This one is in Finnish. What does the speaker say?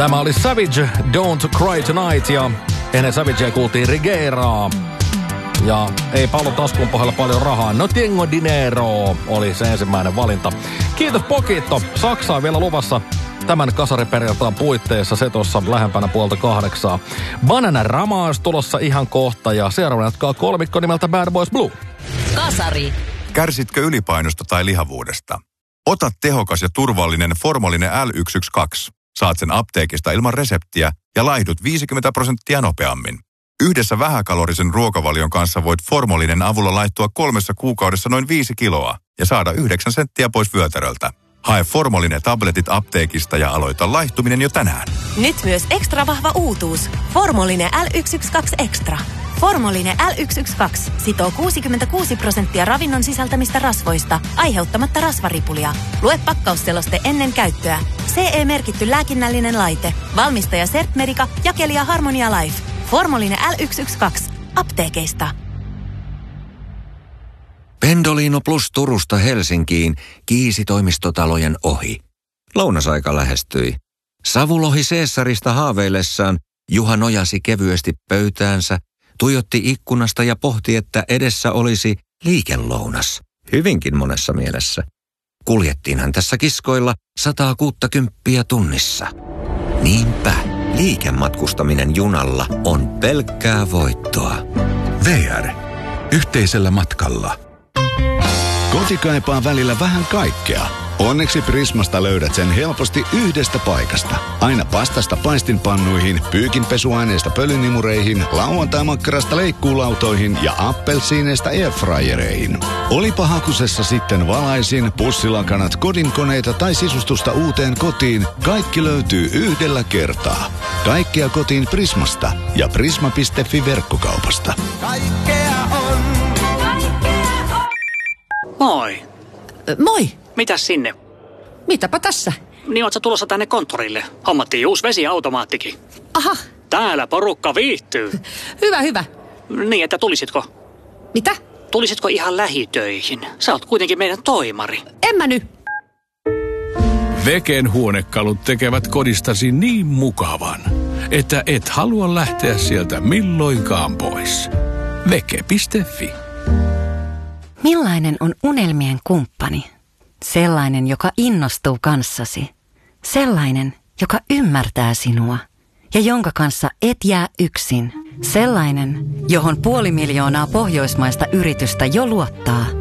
Tämä oli Savage, Don't Cry Tonight, ja ennen Savagea kuultiin Rigeraa. Ja ei pallo taskun pohjalla paljon rahaa. No tengo dinero oli se ensimmäinen valinta. Kiitos Pokitto. Saksa on vielä luvassa tämän kasariperjantain puitteissa, se tuossa lähempänä 7:30. Bananarama olisi tulossa ihan kohta, ja seuraavana jatkaa kolmikko nimeltä Bad Boys Blue. Kasari. Kärsitkö ylipainosta tai lihavuudesta? Ota tehokas ja turvallinen Formolinen L112. Saat sen apteekista ilman reseptiä ja laihdut 50% nopeammin. Yhdessä vähäkalorisen ruokavalion kanssa voit Formolinen avulla laihtua 3 kuukaudessa noin 5 kiloa ja saada 9 senttiä pois vyötäröltä. Hae Formolinen tabletit apteekista ja aloita laihtuminen jo tänään. Nyt myös ekstra vahva uutuus. Formolinen L112 Extra. Formolinen L112 sitoo 66% ravinnon sisältämistä rasvoista, aiheuttamatta rasvaripulia. Lue pakkausseloste ennen käyttöä. CE-merkitty lääkinnällinen laite. Valmistaja Certmedica, jakelija Harmonia Life. Formolinen L112. Apteekeista. Pendolino Plus Turusta Helsinkiin kiisi toimistotalojen ohi. Lounasaika lähestyi. Savulohi Caesarista haaveillessaan Juha nojasi kevyesti pöytäänsä, tuijotti ikkunasta ja pohti, että edessä olisi liikelounas. Hyvinkin monessa mielessä. Kuljettiinhan tässä kiskoilla 160 tunnissa. Niinpä, liikematkustaminen junalla on pelkkää voittoa. VR. Yhteisellä matkalla. Koti kaipaa välillä vähän kaikkea. Onneksi Prismasta löydät sen helposti yhdestä paikasta. Aina pastasta paistinpannuihin, pyykinpesuaineista pölynimureihin, lauantai-makkarasta leikkuulautoihin ja appelsiineista airfryereihin. Olipa hakusessa sitten valaisin, pussilakanat, kodinkoneita tai sisustusta uuteen kotiin, kaikki löytyy yhdellä kertaa. Kaikkea kotiin Prismasta ja prisma.fi verkkokaupasta. Kaikkea on. Moi. Moi. Mitäs sinne? Mitäpä tässä? Niin oot sä tulossa tänne konttorille? Hommattiin uusi vesiautomaattikin. Aha. Täällä porukka viihtyy. Hyvä. Niin, että tulisitko? Mitä? Tulisitko ihan lähitöihin? Sä oot kuitenkin meidän toimari. En mä nyt. Veken huonekalut tekevät kodistasi niin mukavan, että et halua lähteä sieltä milloinkaan pois. Veke.fi. Millainen on unelmien kumppani? Sellainen, joka innostuu kanssasi. Sellainen, joka ymmärtää sinua ja jonka kanssa et jää yksin. Sellainen, johon 500 000 pohjoismaista yritystä jo luottaa.